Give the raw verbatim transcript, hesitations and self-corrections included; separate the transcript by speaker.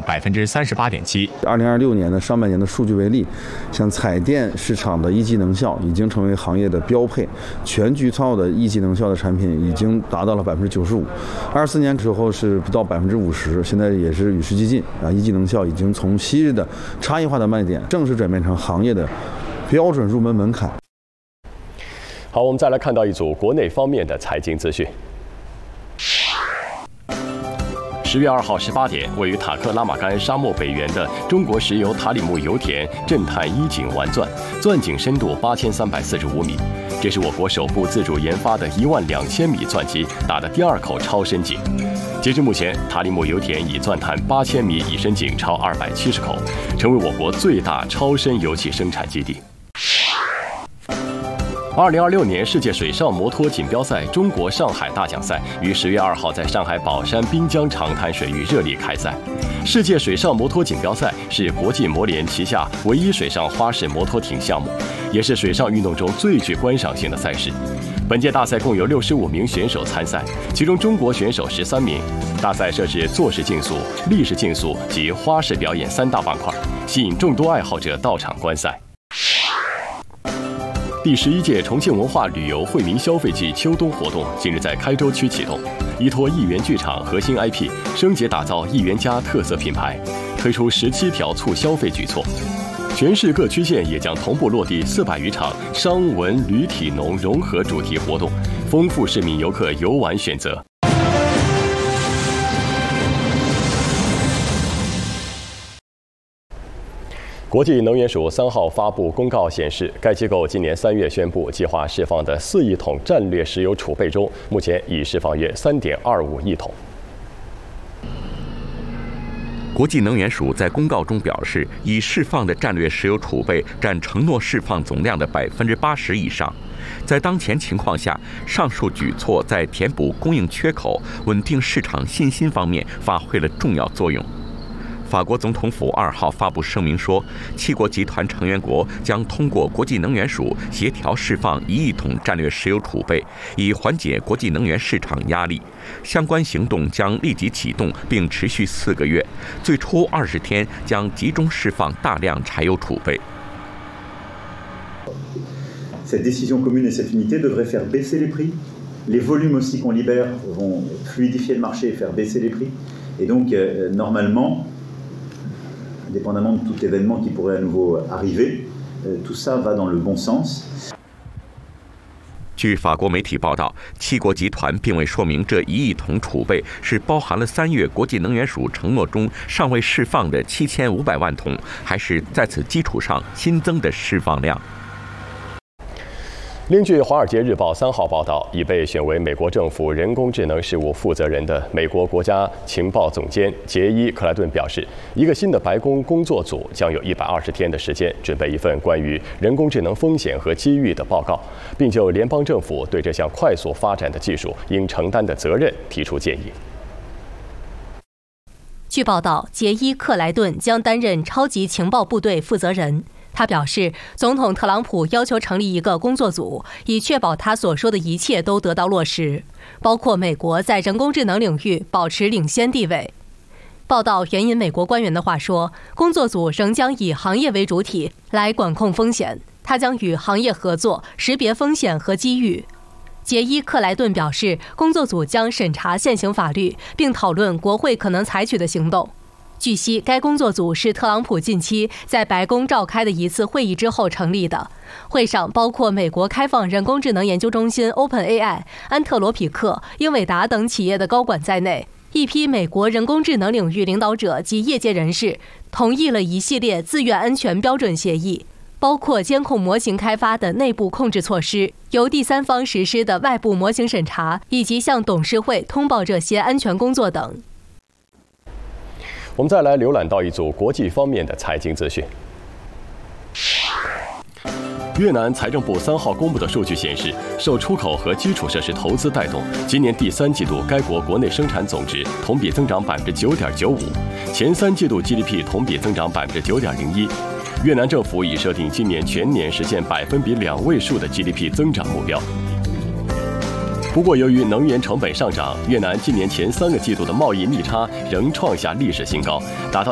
Speaker 1: 百分之三十八点七。
Speaker 2: 二零二六年的上半年的数据为例，像彩电市场的一级能效已经成为行业的标配，全局套的一级能效的产品已经达到了百分之九十五。二四年之后是不到百分之五十，现在也是与时俱进啊，一级能效已经从昔日的差异化的卖点，正式转变成行业的标准入门门槛。
Speaker 3: 好，我们再来看到一组国内方面的财经资讯。十月二号十八点，位于塔克拉玛干沙漠北缘的中国石油塔里木油田震探一井完钻，钻井深度八千三百四十五米，这是我国首部自主研发的一万两千米钻机打的第二口超深井。截至目前，塔里木油田已钻探八千米已深井超二百七十口，成为我国最大超深油气生产基地。二零二六年世界水上摩托锦标赛中国上海大奖赛于十月二号在上海宝山滨江长滩水域热力开赛。世界水上摩托锦标赛是国际摩联旗下唯一水上花式摩托艇项目，也是水上运动中最具观赏性的赛事。本届大赛共有六十五名选手参赛，其中中国选手十三名。大赛设置坐式竞速、立式竞速及花式表演三大板块，吸引众多爱好者到场观赛。第十一届重庆文化旅游惠民消费季秋冬活动近日在开州区启动，依托亿元剧场核心 I P 升级打造亿元家特色品牌，推出十七条促消费举措。全市各区县也将同步落地四百余场商文旅体农融合主题活动，丰富市民游客游玩选择。国际能源署三号发布公告显示，该机构今年三月宣布计划释放的四亿桶战略石油储备中，目前已释放约三点二五亿桶。
Speaker 4: 国际能源署在公告中表示，已释放的战略石油储备占承诺释放总量的百分之八十以上。在当前情况下，上述举措在填补供应缺口、稳定市场信心方面发挥了重要作用。法国总统府二号发布声明说，七国集团成员国将通过国际能源署协调释放一亿桶战略石油储备，以缓解国际能源市场压力。相关行动将立即启动，并持续四个月，最初二十天将集中释放大量柴油储备。
Speaker 5: Cette décision commune et cette unité devraient faire baisser les prix. Les volumes aussi qu'on libère vont fluidifier le marché et faire baisser les prix. Et donc, euh, normalement,indépendamment de tout événement qui pourrait à nouveau arriver, tout ça va dans le bon sens.
Speaker 4: 据法国媒体报道，七国集团并未说明这一亿桶储备是包含了三月国际能源署承诺中尚未释放的七千五百万桶，还是在此基础上新增的释放量。
Speaker 3: 另据《华尔街日报》三号报道，已被选为美国政府人工智能事务负责人的美国国家情报总监杰伊·克莱顿表示，一个新的白宫工作组将有一百二十天的时间准备一份关于人工智能风险和机遇的报告，并就联邦政府对这项快速发展的技术应承担的责任提出建议。
Speaker 6: 据报道，杰伊·克莱顿将担任超级情报部队负责人。他表示，总统特朗普要求成立一个工作组，以确保他所说的一切都得到落实，包括美国在人工智能领域保持领先地位。报道援引美国官员的话说，工作组仍将以行业为主体来管控风险，他将与行业合作，识别风险和机遇。杰伊·克莱顿表示，工作组将审查现行法律，并讨论国会可能采取的行动。据悉，该工作组是特朗普近期在白宫召开的一次会议之后成立的。会上包括美国开放人工智能研究中心 OpenAI、安特罗匹克、英伟达等企业的高管在内，一批美国人工智能领域领导者及业界人士同意了一系列自愿安全标准协议，包括监控模型开发的内部控制措施、由第三方实施的外部模型审查，以及向董事会通报这些安全工作等。
Speaker 3: 我们再来浏览到一组国际方面的财经资讯。越南财政部三号公布的数据显示，受出口和基础设施投资带动，今年第三季度该国国内生产总值同比增长百分之九点九五，前三季度 G D P 同比增长百分之九点零一。越南政府已设定今年全年实现百分比两位数的 G D P 增长目标。不过，由于能源成本上涨，越南今年前三个季度的贸易逆差仍创下历史新高，达到